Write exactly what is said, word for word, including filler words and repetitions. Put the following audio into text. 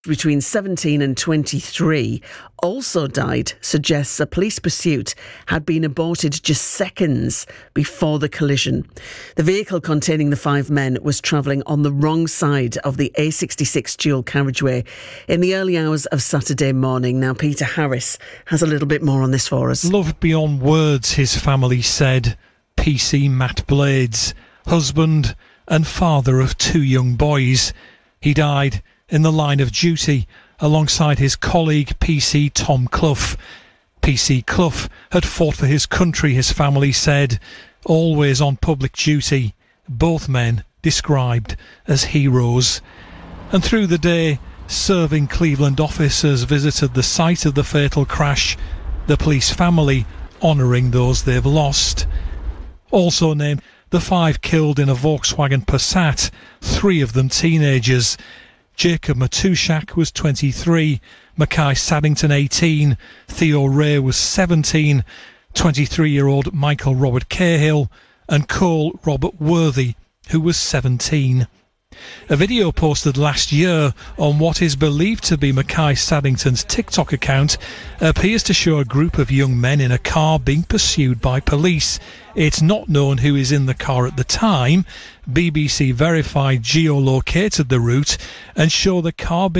between seventeen and twenty-three also died suggests a police pursuit had been aborted just seconds before the collision. The vehicle containing the five men was travelling on the wrong side of the A sixty-six dual carriageway in the early hours of Saturday morning. Now, Peter Harris has a little bit more on this for us. Loved beyond words, his family said. P C Matt Blades, husband and father of two young boys. He died in the line of duty alongside his colleague P C Tom Clough. P C Clough had fought for his country, his family said, always on public duty, both men described as heroes. And through the day, serving Cleveland officers visited the site of the fatal crash, the police family honouring those they've lost. Also named the five killed in a Volkswagen Passat, three of them teenagers. Jacob Matushak was twenty-three, Mackay Saddington eighteen, Theo Ray was seventeen, twenty-three-year-old Michael Robert Cahill, and Cole Robert Worthy, who was seventeen. A video posted last year on what is believed to be Mackay Saddington's TikTok account appears to show a group of young men in a car being pursued by police. It's not known who is in the car at the time. B B C Verified geolocated the route and show the car being